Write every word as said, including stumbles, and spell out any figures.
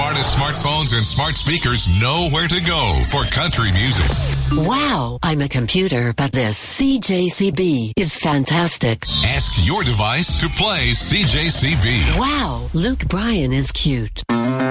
smartest smartphones and smart speakers know where to go for country music. Wow, I'm a computer, but this C J C B is fantastic. Ask your device to play C J C B. Wow, Luke Bryan is cute.